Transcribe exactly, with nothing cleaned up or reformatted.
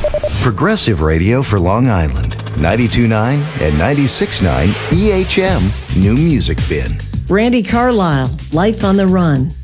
Progressive radio for Long Island. ninety-two point nine and ninety-six point nine E H M New Music Bin. Randy Carlisle, Life on the Run.